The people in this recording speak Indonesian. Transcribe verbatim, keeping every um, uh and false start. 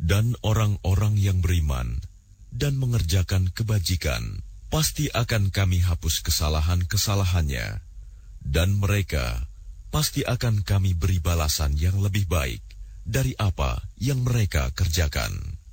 Dan orang-orang yang beriman dan mengerjakan kebajikan, pasti akan kami hapus kesalahan-kesalahannya, dan mereka pasti akan kami beri balasan yang lebih baik dari apa yang mereka kerjakan.